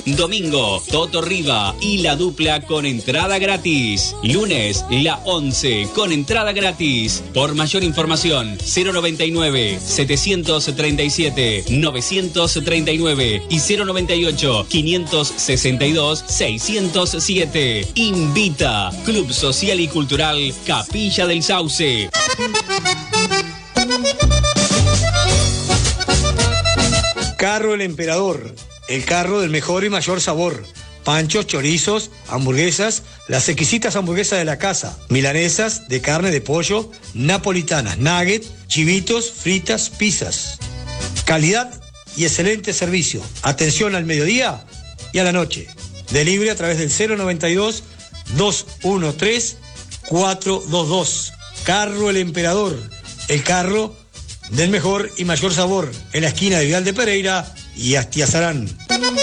Domingo, Toto Riva y la dupla con entrada gratis. Lunes, La 11 con entrada gratis. Por mayor información, 099-737-939 y 098-562-607. Invita Club Social y Cultural Capilla del Sauce. Carro El Emperador, el carro del mejor y mayor sabor. Panchos, chorizos, hamburguesas, las exquisitas hamburguesas de la casa, milanesas de carne de pollo, napolitanas, nuggets, chivitos, fritas, pizzas. Calidad y excelente servicio. Atención al mediodía y a la noche. Delivery a través del 092-213-422. Carro El Emperador, el carro del mejor y mayor sabor, en la esquina de Vidal de Pereira y Astiazarán.